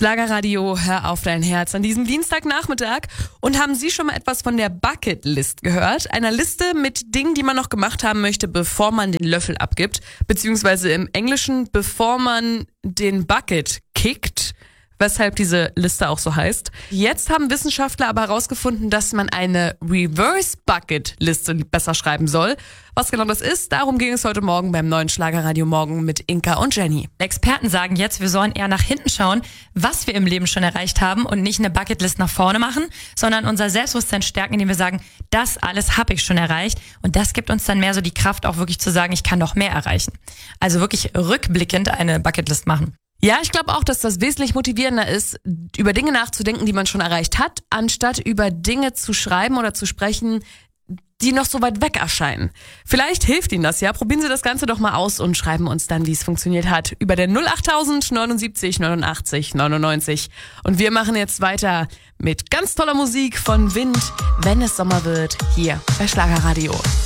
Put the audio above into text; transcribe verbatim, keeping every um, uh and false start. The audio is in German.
Schlagerradio, hör auf dein Herz an diesem Dienstagnachmittag. Und haben Sie schon mal etwas von der Bucketlist gehört? Einer Liste mit Dingen, die man noch gemacht haben möchte, bevor man den Löffel abgibt. Beziehungsweise im Englischen, bevor man den Bucket kickt. Weshalb diese Liste auch so heißt. Jetzt haben Wissenschaftler aber herausgefunden, dass man eine Reverse-Bucket-Liste besser schreiben soll. Was genau das ist, darum ging es heute Morgen beim neuen Schlagerradio Morgen mit Inka und Jenny. Experten sagen jetzt, wir sollen eher nach hinten schauen, was wir im Leben schon erreicht haben und nicht eine Bucketlist nach vorne machen, sondern unser Selbstbewusstsein stärken, indem wir sagen, das alles habe ich schon erreicht. Und das gibt uns dann mehr so die Kraft, auch wirklich zu sagen, ich kann noch mehr erreichen. Also wirklich rückblickend eine Bucketlist machen. Ja, ich glaube auch, dass das wesentlich motivierender ist, über Dinge nachzudenken, die man schon erreicht hat, anstatt über Dinge zu schreiben oder zu sprechen, die noch so weit weg erscheinen. Vielleicht hilft Ihnen das ja. Probieren Sie das Ganze doch mal aus und schreiben uns dann, wie es funktioniert hat, über den null achttausend neunundsiebzig neunundachtzig neunundneunzig. Und wir machen jetzt weiter mit ganz toller Musik von Wind, wenn es Sommer wird, hier bei Schlagerradio.